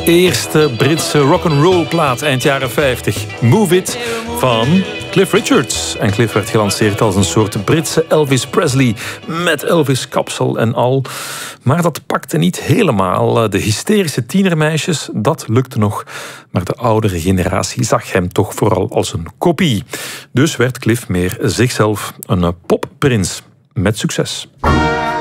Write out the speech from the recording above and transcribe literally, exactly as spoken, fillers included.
eerste Britse rock'n'roll plaat eind jaren vijftig. Move It van Cliff Richards. En Cliff werd gelanceerd als een soort Britse Elvis Presley met Elvis-kapsel en al. Maar dat pakte niet helemaal. De hysterische tienermeisjes, dat lukte nog. Maar de oudere generatie zag hem toch vooral als een kopie. Dus werd Cliff meer zichzelf, een popprins met succes.